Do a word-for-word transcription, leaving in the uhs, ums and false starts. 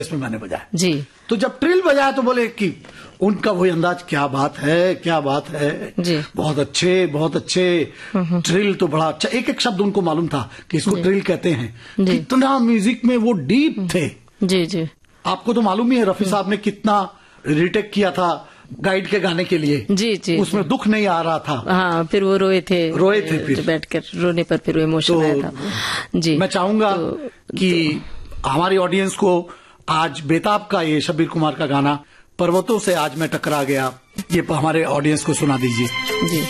इसमें मैंने बजाया जी। तो जब ट्रिल बजाया तो बोले कि उनका वही अंदाज, क्या बात है, क्या बात है जी। बहुत अच्छे, बहुत अच्छे। ट्रिल तो बड़ा अच्छा, एक एक शब्द उनको मालूम था कि इसको ट्रिल कहते हैं। कितना म्यूजिक में वो डीप थे। जी जी। आपको तो मालूम ही है रफी साहब ने कितना रिटेक किया था गाइड के गाने के लिए। जी जी। उसमें दुख नहीं आ रहा था। हाँ, फिर वो रोए थे रोए थे फिर बैठकर, रोने पर फिर वो इमोशन तो, आया था। जी। मैं चाहूंगा तो, कि तो, हमारी ऑडियंस को आज बेताब का ये शब्बीर कुमार का गाना पर्वतों से आज मैं टकरा गया, ये हमारे ऑडियंस को सुना दीजिए। जी।